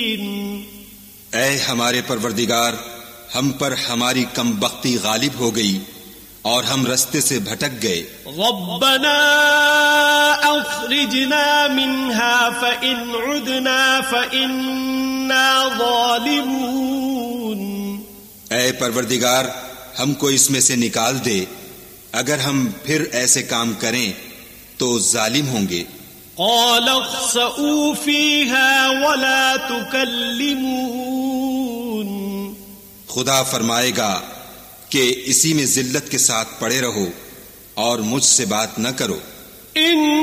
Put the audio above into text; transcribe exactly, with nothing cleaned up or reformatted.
ऐ हमारे परवरदिगार, हम पर हमारी कमबख्ती गालिब हो गई और हम रास्ते से भटक गए। रब्बना अखरिजना मिन्हा फ़इन उदना फ़इन्ना ज़ालिमून। ऐ परवरदिगार, हमको इसमें से निकाल दे, अगर हम फिर ऐसे काम करें तो जालिम होंगे। क़ाल अख़्सऊ फ़ीहा वला तुकल्लिमून। खुदा फरमाएगा कि इसी में जिल्लत के साथ पड़े रहो और मुझसे बात न करो। इन